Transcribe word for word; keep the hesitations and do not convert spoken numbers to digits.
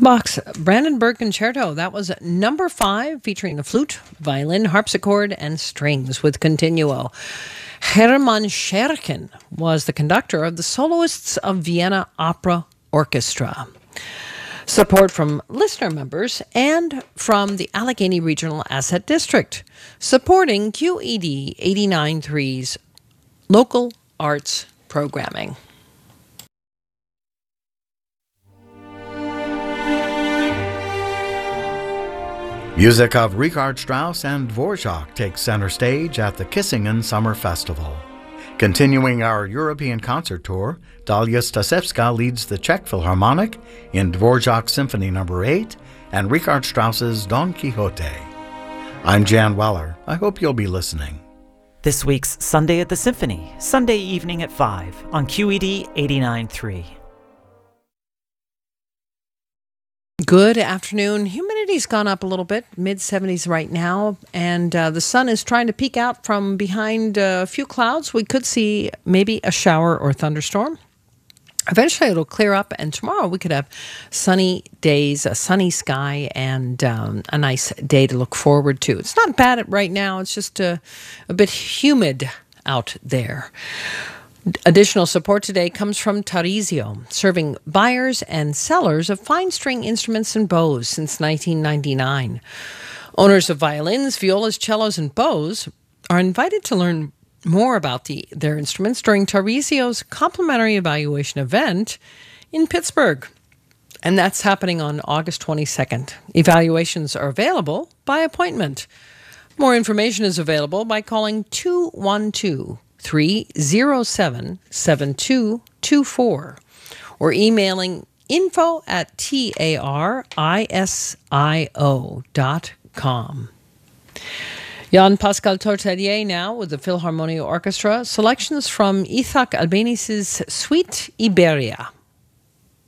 Bach's Brandenburg Concerto. That was number five, featuring the flute, violin, harpsichord, and strings with continuo. Hermann Scherchen was the conductor of the Soloists of Vienna Opera Orchestra. Support from listener members and from the Allegheny Regional Asset District, supporting Q E D eighty-nine point three's local arts programming. Music of Richard Strauss and Dvorak takes center stage at the Kissingen Summer Festival. Continuing our European concert tour, Dalia Stasevska leads the Czech Philharmonic in Dvorak's Symphony Number eight and Richard Strauss's Don Quixote. I'm Jan Weller. I hope you'll be listening. This week's Sunday at the Symphony, Sunday evening at five on Q E D eighty-nine point three. Good afternoon. Humidity's gone up a little bit, mid seventies right now, and uh, the sun is trying to peek out from behind uh, a few clouds. We could see maybe a shower or thunderstorm. Eventually it'll clear up, and tomorrow we could have sunny days, a sunny sky, and um, a nice day to look forward to. It's not bad right now. It's just a, a bit humid out there. Additional support today comes from Tarisio, serving buyers and sellers of fine string instruments and bows since nineteen ninety-nine. Owners of violins, violas, cellos, and bows are invited to learn more about the, their instruments during Tarisio's complimentary evaluation event in Pittsburgh. And that's happening on August twenty-second. Evaluations are available by appointment. More information is available by calling two one two, three oh seven, seven two two four or emailing info at tarisio dot com. Jan-Pascal Tortelier now with the Philharmonia Orchestra. Selections from Isaac Albanese' Suite Iberia.